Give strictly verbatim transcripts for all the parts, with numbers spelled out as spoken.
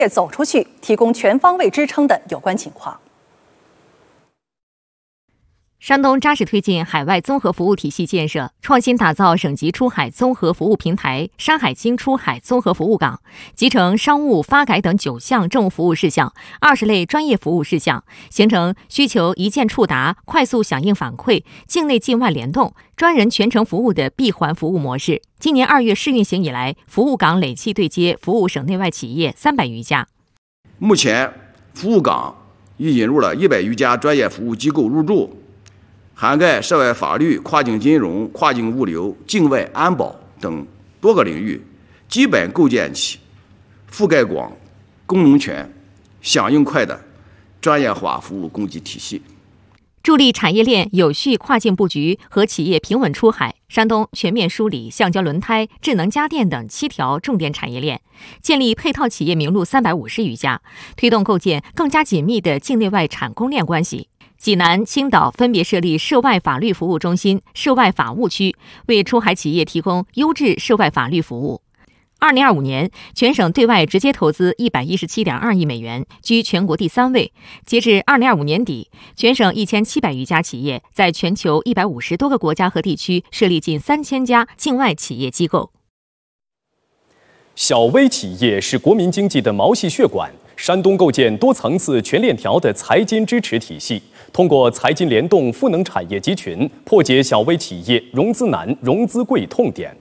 走出去，提供全方位支撑的有关情况。 山东扎实推进海外综合服务体系建设，创新打造省级出海综合服务平台山海经出海综合服务港，集成商务发改等九项政务服务事项、二十类专业服务事项，形成需求一键触达、快速响应反馈、境内境外联动、专人全程服务的闭环服务模式。今年二月试运行以来，服务港累计对接服务省内外企业三百余家。 目前，服务港已引入了一百余家专业服务机构入驻，涵盖涉外法律、跨境金融、跨境物流、境外安保等多个领域，基本构建起覆盖广、功能全、响应快的专业化服务供给体系。 助力产业链有序跨境布局和企业平稳出海，山东全面梳理橡胶轮胎、智能家电等七条重点产业链，建立配套企业名录三百五十余家，推动构建更加紧密的境内外产供链关系。济南、青岛分别设立涉外法律服务中心、涉外法务区，为出海企业提供优质涉外法律服务。二零二五年，全省对外直接投资一百一十七点二亿美元，居全国第三位。截至二零二五年底，全省一千七百余家企业在全球一百五十多个国家和地区设立近三千家境外企业机构。 小微企业是国民经济的毛细血管，山东构建多层次全链条的财金支持体系。通过财金联动赋能产业集群，破解小微企业融资难、融资贵痛点。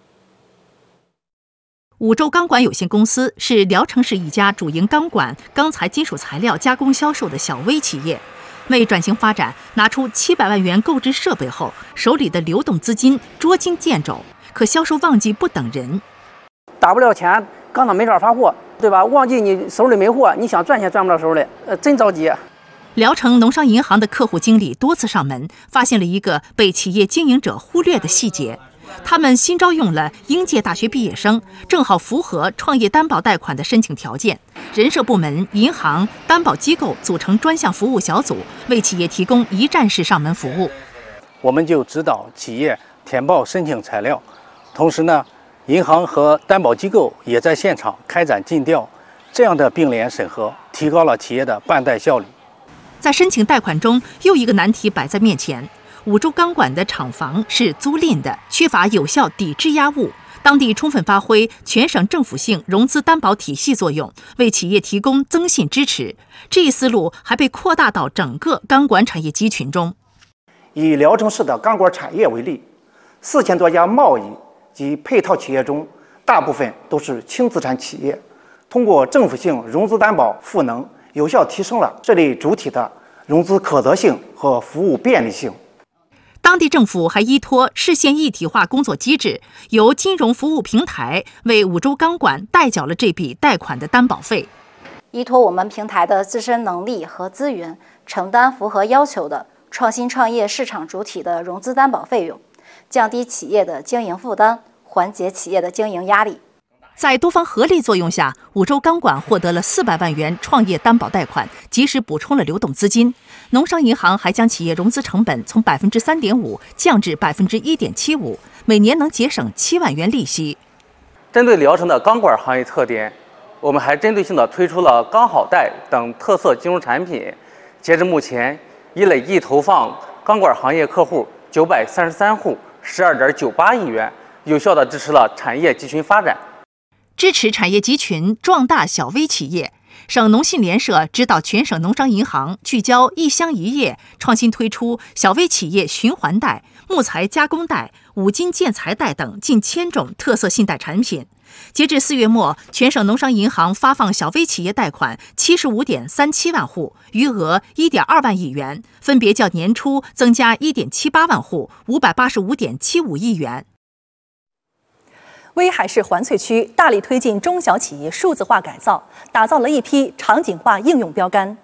五洲钢管有限公司是聊城市一家主营钢管、钢材金属材料加工销售的小微企业。为转型发展，拿出七百万元购置设备后，手里的流动资金捉襟见肘。可销售旺季不等人， 打不了钱，钢厂没法发货，对吧？旺季你手里没货，你想赚钱赚不到手里，呃，真着急。 聊城农商银行的客户经理多次上门，发现了一个被企业经营者忽略的细节：他们新招用了应届大学毕业生，正好符合创业担保贷款的申请条件。人社部门、银行、担保机构组成专项服务小组，为企业提供一站式上门服务。 我们就指导企业填报申请材料，同时呢，银行和担保机构也在现场开展尽调，这样的并联审核，提高了企业的办贷效率。 在申请贷款中，又一个难题摆在面前。五洲钢管的厂房是租赁的，缺乏有效抵质押物。当地充分发挥全省政府性融资担保体系作用，为企业提供增信支持。这一思路还被扩大到整个钢管产业集群中。 以聊城市的钢管产业为例，四千多家贸易及配套企业中，大部分都是轻资产企业。通过政府性融资担保赋能，有效提升了这类主体的融资可得性和服务便利性。 当地政府还依托市县一体化工作机制，由金融服务平台为五洲钢管代缴了这笔贷款的担保费。 依托我们平台的自身能力和资源，承担符合要求的创新创业市场主体的融资担保费用，降低企业的经营负担，缓解企业的经营压力。 在多方合力作用下，五洲钢管获得了四百万元创业担保贷款，及时补充了流动资金。农商银行还将企业融资成本从百分之三点五降至百分之一点七五，每年能节省七万元利息。 针对聊城的钢管行业特点，我们还针对性地推出了钢好贷等特色金融产品。截至目前，已累计投放钢管行业客户九百三十三户，十二点九八亿元，有效地支持了产业集群发展。 支持产业集群壮大小微企业，省农信联社指导全省农商银行聚焦一乡一业，创新推出小微企业循环贷、木材加工贷、五金建材贷等近千种特色信贷产品。截至四月末，全省农商银行发放小微企业贷款七十五点三七万户，余额一点二万亿元，分别较年初增加一点七八万户，五百八十五点七五亿元。 威海市环翠区大力推进中小企业数字化改造，打造了一批场景化应用标杆。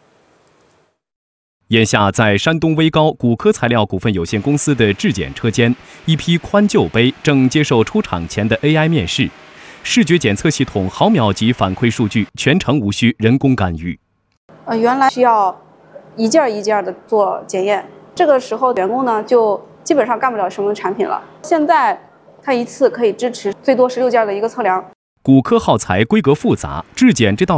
眼下，在山东威高骨科材料股份有限公司的质检车间，一批宽臼杯正接受出厂前的 A I 面试，视觉检测系统毫秒级反馈数据，全程无需人工干预。 呃，原来需要一件一件的做检验，这个时候员工呢就基本上干不了什么产品了。现在它一次可以支持最多十六件的一个测量。 骨科耗材规格复杂，质检这道